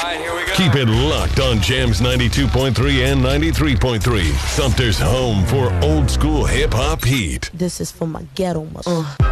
right, here we go. Keep it locked on Jams 92.3 and 93.3. Sumter's home for old school hip hop heat. This is for my ghetto mother.